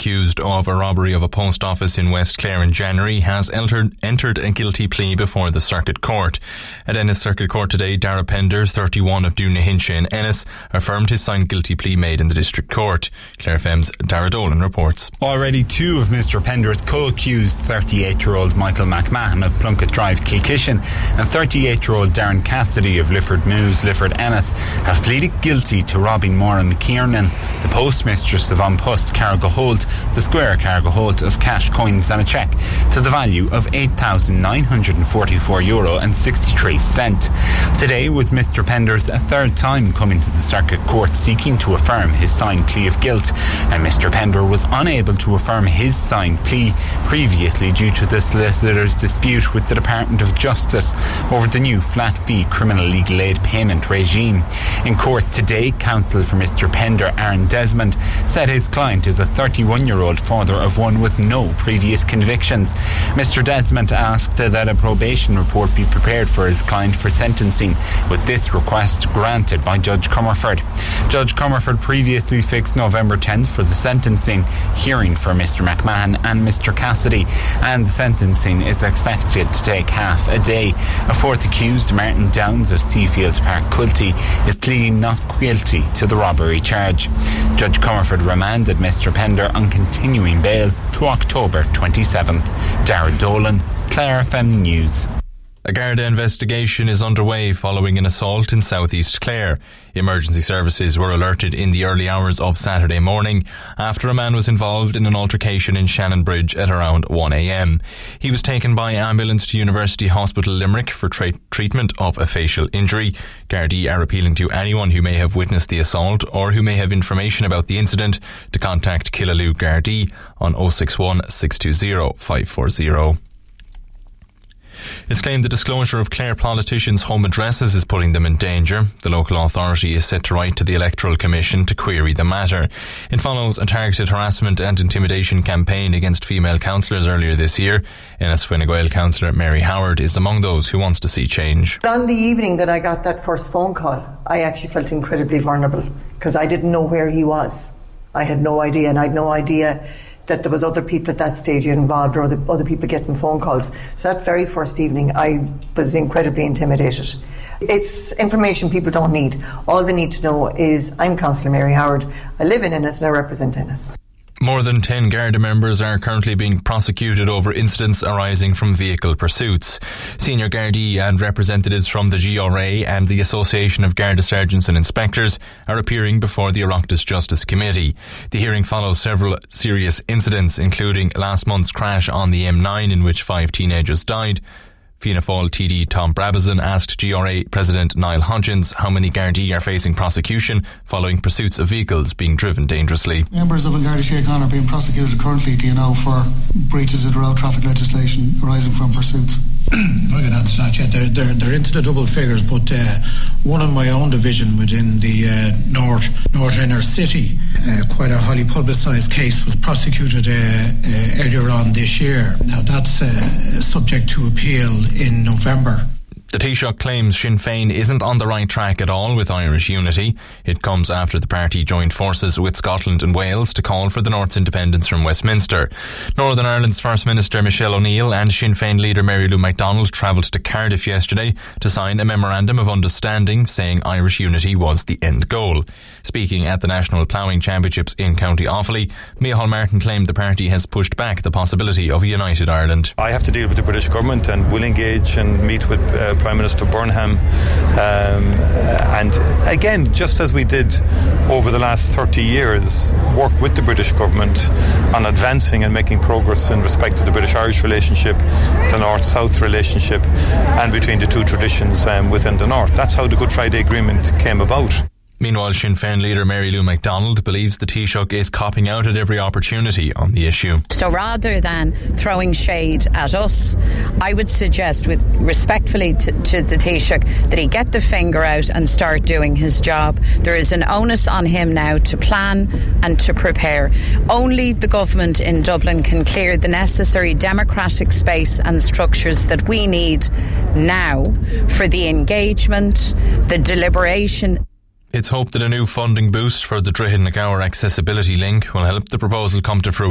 accused of a robbery of a post office in West Clare in January, has entered a guilty plea before the Circuit Court. At Ennis Circuit Court today, Dara Pender, 31 of Dúnahincha in Ennis, affirmed his signed guilty plea made in the District Court. Clare FM's Dara Dolan reports. Already two of Mr Pender's co-accused, 38-year-old Michael McMahon of Plunkett Drive, Kilkishen, and 38-year-old Darren Cassidy of Lifford Mews, Lifford Ennis, have pleaded guilty to robbing Maura McKiernan, the postmistress of An Post Cargo Holt, the Square Cargo Holt, of cash, coins and a cheque to the value of €8,944.63. Today was Mr Pender's third time coming to the Circuit Court seeking to affirm his signed plea of guilt, and Mr Pender was unable to affirm his signed plea previously due to the solicitor's dispute with the Department of Justice over the new flat fee criminal legal aid payment regime. In court today, counsel for Mr Pender, Aaron Desmond, said his client is a 31-year-old father of one with no previous convictions. Mr Desmond asked that a probation report be prepared for his client for sentencing, with this request granted by Judge Comerford. Judge Comerford previously fixed November 10th for the sentencing hearing for Mr McMahon and Mr Cassidy, and the sentencing is expected to take half a day. A fourth accused, Martin Downs of Seafields Park, Quilty, is pleading not guilty to the robbery charge. Judge Comerford remanded Mr Pender on continuing bail to October 27th. Darren Dolan, Clare FM News. A Garda investigation is underway following an assault in southeast Clare. Emergency services were alerted in the early hours of Saturday morning after a man was involved in an altercation in Shannon Bridge at around 1 a.m. He was taken by ambulance to University Hospital Limerick for treatment of a facial injury. Gardaí are appealing to anyone who may have witnessed the assault or who may have information about the incident to contact Killaloe Gardaí on 061 620 540. It's claimed the disclosure of Clare politicians' home addresses is putting them in danger. The local authority is set to write to the Electoral Commission to query the matter. It follows a targeted harassment and intimidation campaign against female councillors earlier this year. Ennis Fine Gael councillor Mary Howard is among those who wants to see change. On the evening that I got that first phone call, I actually felt incredibly vulnerable because I didn't know where he was. I had no idea, and I had no idea that there was other people at that stage involved or other people getting phone calls. So that very first evening I was incredibly intimidated. It's information people don't need. All they need to know is I'm Councillor Mary Howard, I live in Ennis and I represent Ennis. More than 10 Garda members are currently being prosecuted over incidents arising from vehicle pursuits. Senior Gardaí and representatives from the GRA and the Association of Garda Sergeants and Inspectors are appearing before the Oireachtas Justice Committee. The hearing follows several serious incidents, including last month's crash on the M9 in which 5 teenagers died. Fianna Fáil TD Tom Brabazon asked GRA President Niall Hodgins how many Gardaí are facing prosecution following pursuits of vehicles being driven dangerously. Members of An Garda Síochána are being prosecuted currently, do you know, for breaches of the road traffic legislation arising from pursuits. If I can answer that, yeah, they're into the double figures, but one in my own division within the North Inner City, quite a highly publicised case, was prosecuted earlier on this year. Now that's subject to appeal in November. The Taoiseach claims Sinn Féin isn't on the right track at all with Irish unity. It comes after the party joined forces with Scotland and Wales to call for the North's independence from Westminster. Northern Ireland's First Minister Michelle O'Neill and Sinn Féin leader Mary Lou McDonald travelled to Cardiff yesterday to sign a memorandum of understanding saying Irish unity was the end goal. Speaking at the National Ploughing Championships in County Offaly, Micheál Martin claimed the party has pushed back the possibility of a united Ireland. I have to deal with the British government and will engage and meet with Prime Minister Burnham, and again, just as we did over the last 30 years, work with the British government on advancing and making progress in respect to the British-Irish relationship, the North-South relationship, and between the two traditions within the North. That's how the Good Friday Agreement came about. Meanwhile, Sinn Féin leader Mary Lou McDonald believes the Taoiseach is copping out at every opportunity on the issue. So rather than throwing shade at us, I would suggest respectfully to the Taoiseach that he get the finger out and start doing his job. There is an onus on him now to plan and to prepare. Only the government in Dublin can clear the necessary democratic space and structures that we need now for the engagement, the deliberation. It's hoped that a new funding boost for the Drogheda-Gower accessibility link will help the proposal come to fruition.